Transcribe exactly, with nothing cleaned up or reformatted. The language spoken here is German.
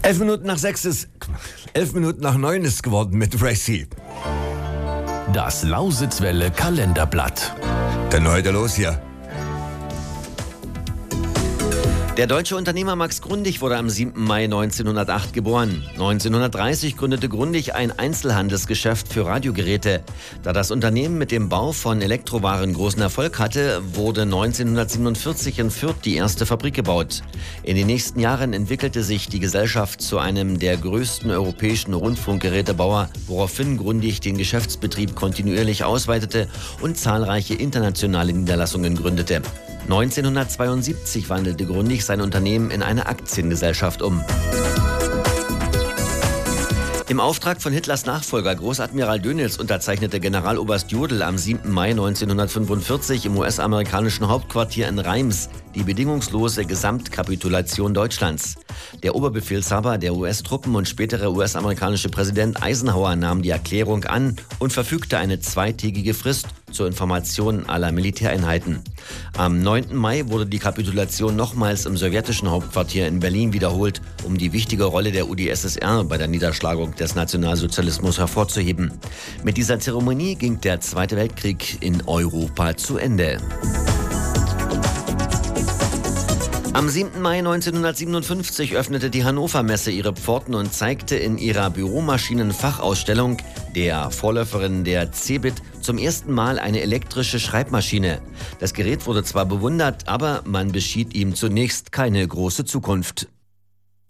Elf Minuten nach sechs ist, elf Minuten nach neun ist geworden mit Racy. Das Lausitzwelle Kalenderblatt. Denn heute los hier. Der deutsche Unternehmer Max Grundig wurde am siebten Mai neunzehnhundertacht geboren. neunzehnhundertdreißig gründete Grundig ein Einzelhandelsgeschäft für Radiogeräte. Da das Unternehmen mit dem Bau von Elektrowaren großen Erfolg hatte, wurde neunzehnhundertsiebenundvierzig in Fürth die erste Fabrik gebaut. In den nächsten Jahren entwickelte sich die Gesellschaft zu einem der größten europäischen Rundfunkgerätebauer, woraufhin Grundig den Geschäftsbetrieb kontinuierlich ausweitete und zahlreiche internationale Niederlassungen gründete. neunzehnhundertzweiundsiebzig wandelte Grundig sein Unternehmen in eine Aktiengesellschaft um. Im Auftrag von Hitlers Nachfolger Großadmiral Dönitz unterzeichnete Generaloberst Jodl am siebten Mai neunzehnhundertfünfundvierzig im U S-amerikanischen Hauptquartier in Reims die bedingungslose Gesamtkapitulation Deutschlands. Der Oberbefehlshaber der U S-Truppen und spätere U S-amerikanische Präsident Eisenhower nahm die Erklärung an und verfügte eine zweitägige Frist zur Information aller Militäreinheiten. Am neunten Mai wurde die Kapitulation nochmals im sowjetischen Hauptquartier in Berlin wiederholt, um die wichtige Rolle der U d S S R bei der Niederschlagung des Nationalsozialismus hervorzuheben. Mit dieser Zeremonie ging der Zweite Weltkrieg in Europa zu Ende. Am siebten Mai neunzehnhundertsiebenundfünfzig öffnete die Hannover Messe ihre Pforten und zeigte in ihrer Büromaschinenfachausstellung, der Vorläuferin der Cebit, zum ersten Mal eine elektrische Schreibmaschine. Das Gerät wurde zwar bewundert, aber man beschied ihm zunächst keine große Zukunft.